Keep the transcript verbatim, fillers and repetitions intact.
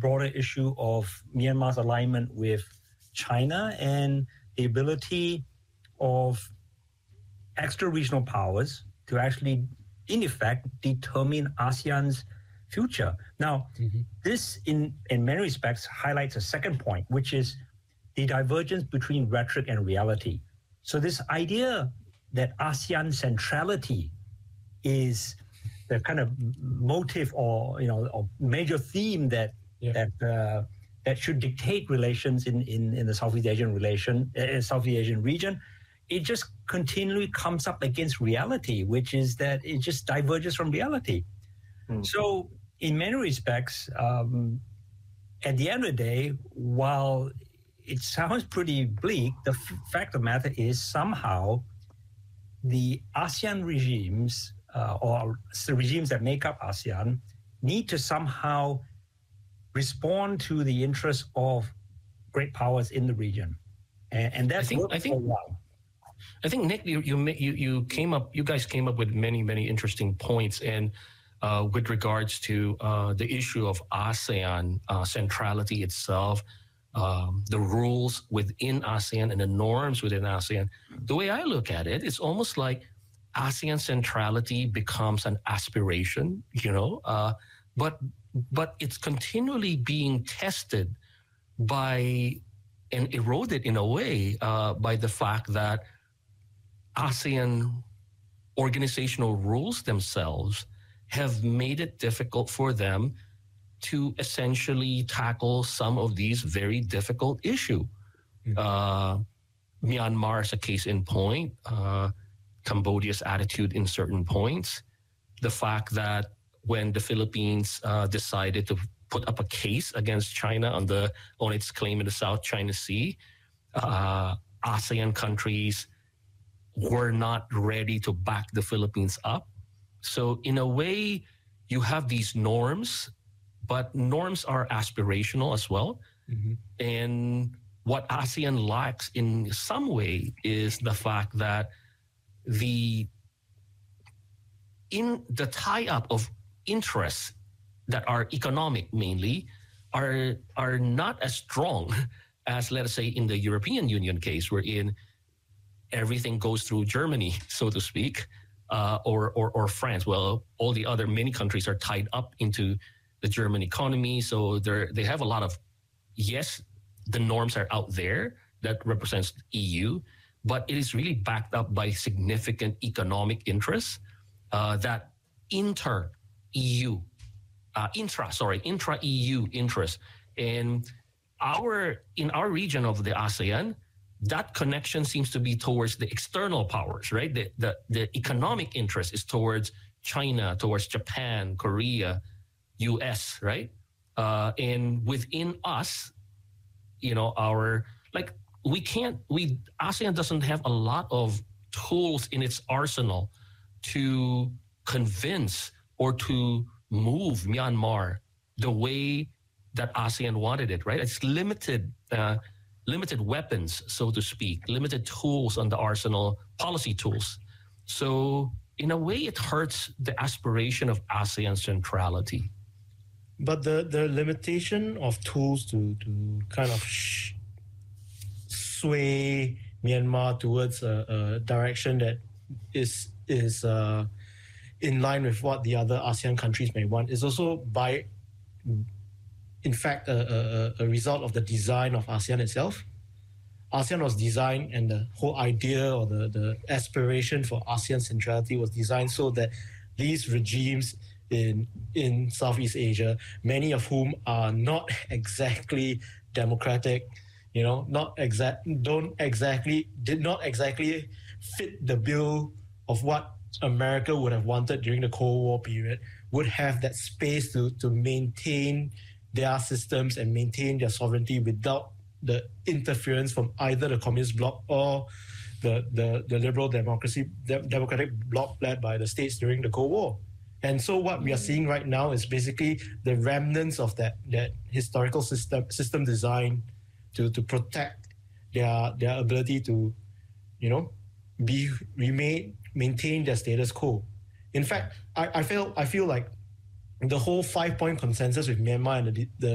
broader issue of Myanmar's alignment with China and the ability of extra-regional powers to actually, in effect, determine ASEAN's future. Now, mm-hmm. this, in, in many respects, highlights a second point, which is the divergence between rhetoric and reality. So this idea that ASEAN centrality is the kind of motive or, you know, or major theme that yeah. that uh, that should dictate relations in, in, in the Southeast Asian relation, uh, Southeast Asian region, it just continually comes up against reality, which is that it just diverges from reality. Mm. So in many respects, um, at the end of the day, while it sounds pretty bleak, the f- fact of the matter is somehow the ASEAN regimes uh, or the regimes that make up ASEAN need to somehow respond to the interests of great powers in the region. And, and that's I think, I think, I think, Nick, you, you, you, you came up, you guys came up with many, many interesting points. And uh, with regards to uh, the issue of ASEAN uh, centrality itself, Um, the rules within ASEAN and the norms within ASEAN. The way I look at it, it's almost like ASEAN centrality becomes an aspiration, you know, uh, but but it's continually being tested by and eroded in a way uh, by the fact that ASEAN organizational rules themselves have made it difficult for them to essentially tackle some of these very difficult issues. Mm-hmm. Uh, Myanmar is a case in point, uh, Cambodia's attitude in certain points, the fact that when the Philippines uh, decided to put up a case against China on the on its claim in the South China Sea, uh, ASEAN countries were not ready to back the Philippines up. So in a way, you have these norms, but norms are aspirational as well. Mm-hmm. And what ASEAN lacks in some way is the fact that the in the tie-up of interests that are economic mainly are are not as strong as, let us say, in the European Union case, wherein everything goes through Germany, so to speak, uh, or, or or France. Well, all the other many countries are tied up into the German economy, so they they have a lot of, yes, the norms are out there that represents E U, but it is really backed up by significant economic interests uh, that inter E U, uh, intra sorry intra E U interests, and our in our region of the ASEAN, that connection seems to be towards the external powers, right? The the, the economic interest is towards China, towards Japan, Korea, U S, right? Uh, and within us, you know, our, like, we can't, we, ASEAN doesn't have a lot of tools in its arsenal to convince or to move Myanmar the way that ASEAN wanted it, right? It's limited, uh, limited weapons, so to speak, limited tools on the arsenal, policy tools. So in a way, it hurts the aspiration of ASEAN centrality. But the, the limitation of tools to, to kind of sh- sway Myanmar towards a, a direction that is is uh, in line with what the other ASEAN countries may want is also by, in fact, a, a, a result of the design of ASEAN itself. ASEAN was designed, and the whole idea or the, the aspiration for ASEAN centrality was designed so that these regimes in in Southeast Asia, many of whom are not exactly democratic, you know, not exact, don't exactly, did not exactly fit the bill of what America would have wanted during the Cold War period, would have that space to, to maintain their systems and maintain their sovereignty without the interference from either the communist bloc or the, the, the liberal democracy, the democratic bloc led by the states during the Cold War. And so what we are seeing right now is basically the remnants of that, that historical system system design to, to protect their their ability to, you know, be remain maintain their status quo. In fact, I, I feel I feel like the whole five point consensus with Myanmar and the, the